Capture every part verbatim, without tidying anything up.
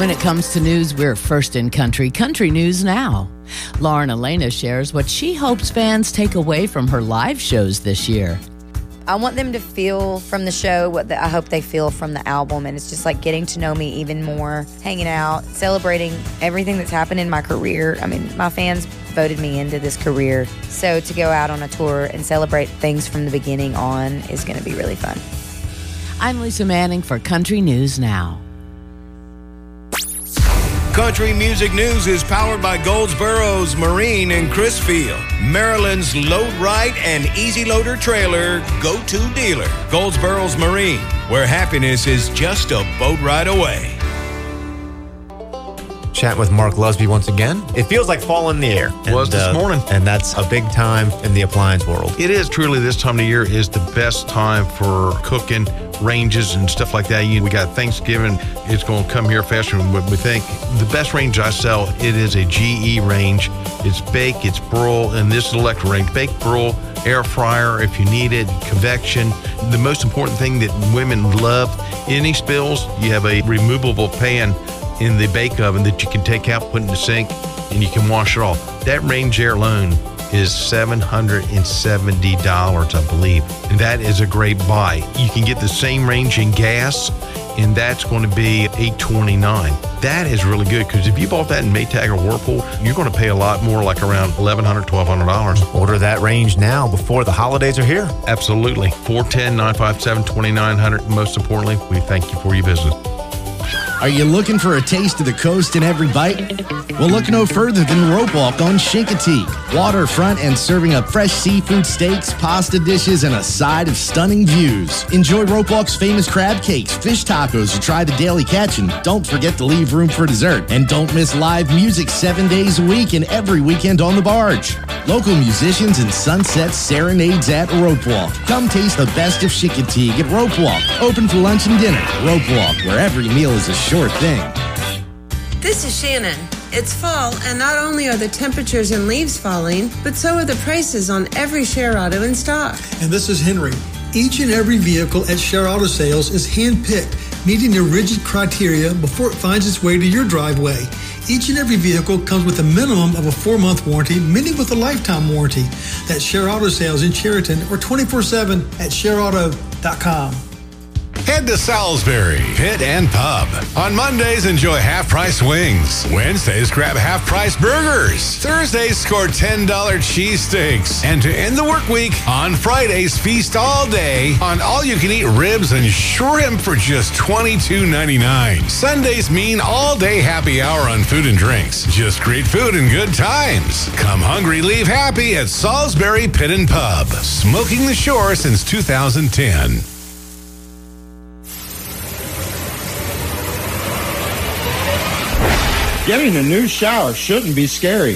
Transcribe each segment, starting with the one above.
When it comes to news, we're first in country. Country News Now. Lauren Elena shares what she hopes fans take away from her live shows this year. I want them to feel from the show what the, I hope they feel from the album. And it's just like getting to know me even more, hanging out, celebrating everything that's happened in my career. I mean, my fans voted me into this career. So to go out on a tour and celebrate things from the beginning on is going to be really fun. I'm Lisa Manning for Country News Now. Country Music News is powered by Goldsboro's Marine in Crisfield, Maryland's Load Right and Easy Loader Trailer go-to dealer. Goldsboro's Marine, where happiness is just a boat ride away. Chat with Mark Lusby once again. It feels like fall in the air. It was this uh, morning. And that's a big time in the appliance world. It is truly, this time of year is the best time for cooking, ranges and stuff like that. You, we got Thanksgiving. It's going to come here faster than what we think. The best range I sell, it is a G E range. It's bake, it's broil, and this is electric range. Bake, broil, air fryer if you need it, convection. The most important thing that women love, any spills, you have a removable pan in the bake oven that you can take out, put in the sink, and you can wash it off. That range there alone is seven hundred seventy dollars, I believe. And that is a great buy. You can get the same range in gas, and that's going to be eight hundred twenty-nine dollars. That is really good, because if you bought that in Maytag or Whirlpool, you're going to pay a lot more, like around eleven hundred dollars, twelve hundred dollars. Order that range now before the holidays are here. Absolutely. four one zero, nine five seven, two nine zero zero. Most importantly, we thank you for your business. Are you looking for a taste of the coast in every bite? Well, look no further than Rope Walk on Chincoteague. Waterfront and serving up fresh seafood steaks, pasta dishes, and a side of stunning views. Enjoy Rope Walk's famous crab cakes, fish tacos, or try the daily catch, and don't forget to leave room for dessert. And don't miss live music seven days a week and every weekend on the barge. Local musicians and sunset serenades at Rope Walk. Come taste the best of Chincoteague at Rope Walk. Open for lunch and dinner. Rope Walk, where every meal is a short thing. This is Shannon. It's fall, and not only are the temperatures and leaves falling, but so are the prices on every Share Auto in stock. And this is Henry. Each and every vehicle at Share Auto Sales is hand-picked, meeting the rigid criteria before it finds its way to your driveway. Each and every vehicle comes with a minimum of a four-month warranty, many with a lifetime warranty. That's Share Auto Sales in Chariton or twenty-four seven at share auto dot com. Head to Salisbury Pit and Pub. On Mondays, enjoy half-price wings. Wednesdays, grab half-price burgers. Thursdays, score ten dollars cheesesteaks. And to end the work week, on Fridays, feast all day on all-you-can-eat ribs and shrimp for just twenty-two ninety-nine. Sundays mean all-day happy hour on food and drinks. Just great food and good times. Come hungry, leave happy at Salisbury Pit and Pub. Smoking the shore since two thousand ten. Getting a new shower shouldn't be scary.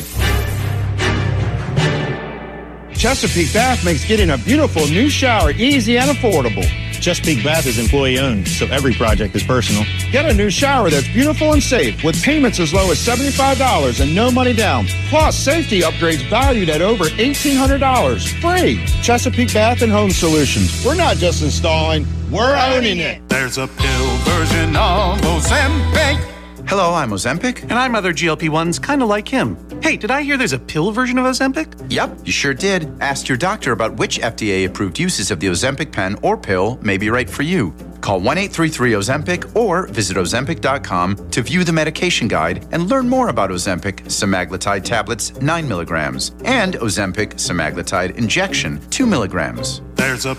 Chesapeake Bath makes getting a beautiful new shower easy and affordable. Chesapeake Bath is employee-owned, so every project is personal. Get a new shower that's beautiful and safe with payments as low as seventy-five dollars and no money down. Plus, safety upgrades valued at over eighteen hundred dollars. Free. Chesapeake Bath and Home Solutions. We're not just installing, we're owning it. There's a pill version of Ozempic. Hello, I'm Ozempic. And I'm other G L P ones kind of like him. Hey, did I hear there's a pill version of Ozempic? Yep, you sure did. Ask your doctor about which F D A-approved uses of the Ozempic pen or pill may be right for you. Call one eight three three Ozempic or visit ozempic dot com to view the medication guide and learn more about Ozempic semaglutide tablets nine milligrams and Ozempic semaglutide injection two milligrams. There's a